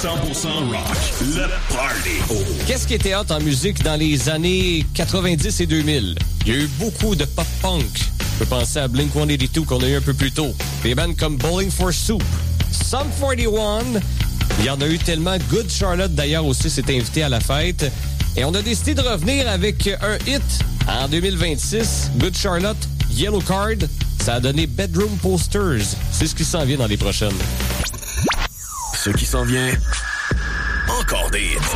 rock. Le party. Qu'est-ce qui était hot en musique dans les années 90 et 2000? Il y a eu beaucoup de pop-punk. Je peux penser à Blink-182 qu'on a eu un peu plus tôt. Des bands comme Bowling for Soup, Sum 41. Il y en a eu tellement. Good Charlotte, d'ailleurs, aussi s'est invité à la fête. Et on a décidé de revenir avec un hit en 2026. Good Charlotte, Yellow Card. Ça a donné Bedroom Posters. C'est ce qui s'en vient dans les prochaines. Ce qui s'en vient, encore des hits.